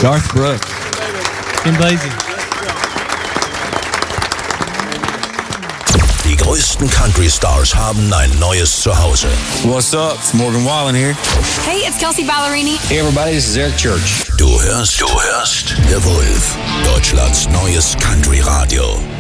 Garth Brooks. Kim Basie. Die größten Country-Stars haben ein neues Zuhause. What's up? It's Morgan Wallen here. Hey, it's Kelsey Ballerini. Hey everybody, this is Eric Church. Du hörst The Wolf, Deutschlands neues Country-Radio.